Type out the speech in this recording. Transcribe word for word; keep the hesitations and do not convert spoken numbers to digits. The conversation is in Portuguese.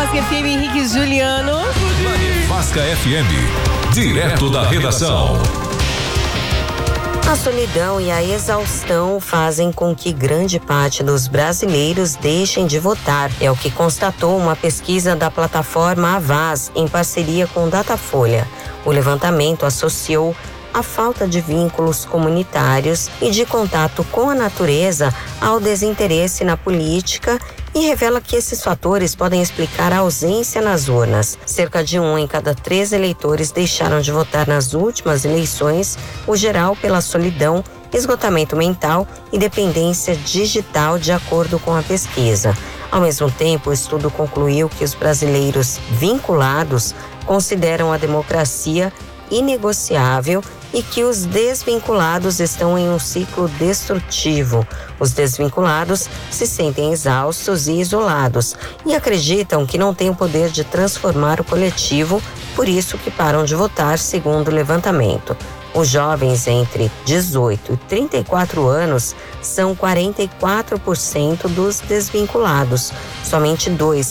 Fasca F M, Henrique e Juliano. Fasca F M, direto da redação. A solidão e a exaustão fazem com que grande parte dos brasileiros deixem de votar. É o que constatou uma pesquisa da plataforma Avaz, em parceria com Datafolha. O levantamento associou a falta de vínculos comunitários e de contato com a natureza ao desinteresse na política e revela que esses fatores podem explicar a ausência nas urnas. Cerca de um em cada três eleitores deixaram de votar nas últimas eleições, o geral pela solidão, esgotamento mental e dependência digital, de acordo com a pesquisa. Ao mesmo tempo, o estudo concluiu que os brasileiros vinculados consideram a democracia inegociável e que os desvinculados estão em um ciclo destrutivo. Os desvinculados se sentem exaustos e isolados e acreditam que não têm o poder de transformar o coletivo, por isso que param de votar, segundo o levantamento. Os jovens entre dezoito e trinta e quatro anos são quarenta e quatro por cento dos desvinculados. Somente dois